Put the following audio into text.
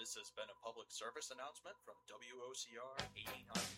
This has been a public service announcement from WOCR 89.